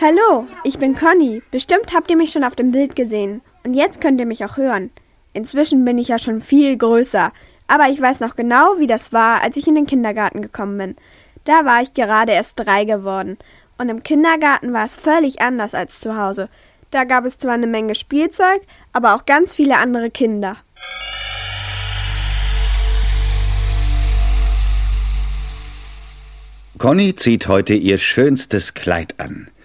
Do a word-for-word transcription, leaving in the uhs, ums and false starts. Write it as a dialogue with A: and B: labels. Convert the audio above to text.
A: Hallo, ich bin Conny. Bestimmt habt ihr mich schon auf dem Bild gesehen. Und jetzt könnt ihr mich auch hören. Inzwischen bin ich ja schon viel größer. Aber ich weiß noch genau, wie das war, als ich in den Kindergarten gekommen bin. Da war ich gerade erst drei geworden. Und im Kindergarten war es völlig anders als zu Hause. Da gab es zwar eine Menge Spielzeug, aber auch ganz viele andere Kinder.
B: Conny zieht heute ihr schönstes Kleid an.